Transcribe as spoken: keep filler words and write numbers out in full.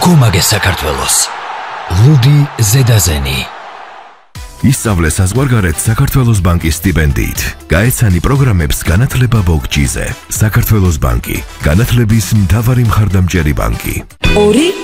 უკომაგე საქართველოს. ლუდი ზედაზენი. ისწავლე საზღვარგარეთ საქართველოს ბანკის სტიპენდიით. გაეცანი პროგრამებს განათლება ბოგჯიზე. საქართველოს ბანკი. განათლების მთავარი მხარდამჭერი ბანკი. ორი